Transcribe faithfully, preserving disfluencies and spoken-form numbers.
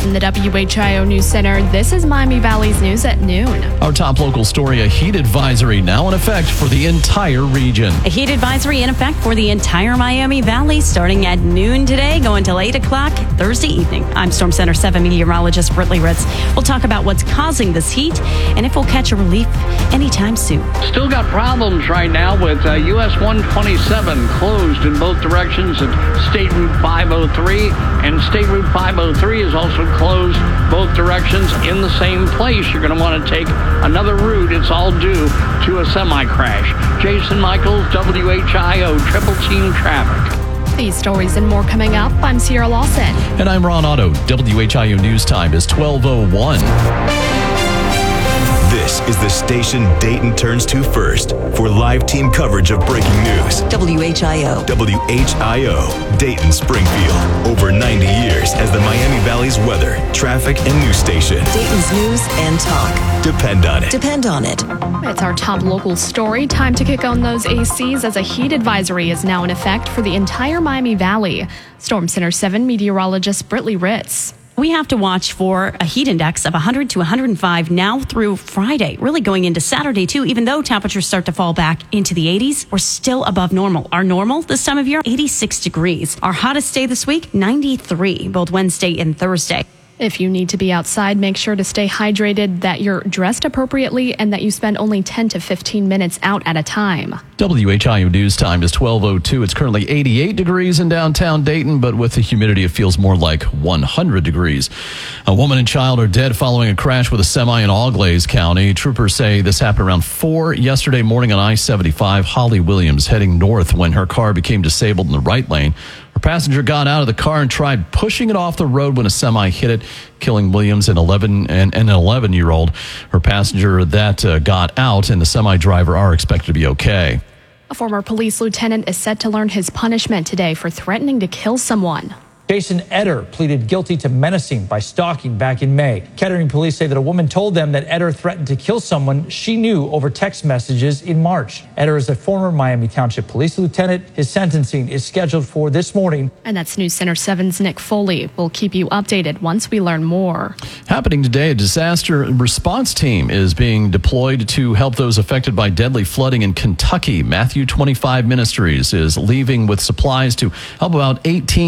From the W H I O News Center, this is Miami Valley's news at noon. Our top local story, a heat advisory now in effect for the entire region. A heat advisory in effect for the entire Miami Valley starting at noon today, going till eight o'clock Thursday evening. I'm Storm Center seven meteorologist Britley Ritz. We'll talk about what's causing this heat and if we'll catch a relief anytime soon. Still got problems right now with uh, U S one twenty-seven closed in both directions at State Route five oh three, and State Route five oh three is also closed both directions in the same place. You're going to want to take another route. It's all due to a semi-crash. Jason Michaels, W H I O Triple Team Traffic. These stories and more coming up. I'm Sierra Lawson. And I'm Ron Otto. W H I O News Time is twelve oh one. This is the station Dayton turns to first for live team coverage of breaking news. W H I O. W H I O, Dayton Springfield. Over ninety years as the Miami Valley's weather, traffic, and news station. Dayton's news and talk. Depend on it. Depend on it. It's our top local story. Time to kick on those A Cs as a heat advisory is now in effect for the entire Miami Valley. Storm Center seven meteorologist Britley Ritz. We have to watch for a heat index of one hundred to one hundred five now through Friday, really going into Saturday too. Even though temperatures start to fall back into the eighties, we're still above normal. Our normal this time of year, eighty-six degrees. Our hottest day this week, ninety-three, both Wednesday and Thursday. If you need to be outside, make sure to stay hydrated, that you're dressed appropriately, and that you spend only ten to fifteen minutes out at a time. W H I O News Time is twelve oh two. It's currently eighty-eight degrees in downtown Dayton, but with the humidity, it feels more like one hundred degrees. A woman and child are dead following a crash with a semi in Auglaize County. Troopers say this happened around four yesterday morning on I seventy-five. Holly Williams heading north when her car became disabled in the right lane. Her passenger got out of the car and tried pushing it off the road when a semi hit it, killing Williams and eleven and, and an eleven-year-old. Her passenger that uh, got out and the semi driver are expected to be okay. A former police lieutenant is set to learn his punishment today for threatening to kill someone. Jason Etter pleaded guilty to menacing by stalking back in May. Kettering police say that a woman told them that Etter threatened to kill someone she knew over text messages in March. Etter is a former Miami Township police lieutenant. His sentencing is scheduled for this morning. And that's News Center seven's Nick Foley. We'll keep you updated once we learn more. Happening today, a disaster response team is being deployed to help those affected by deadly flooding in Kentucky. Matthew twenty-five Ministries is leaving with supplies to help about eighteen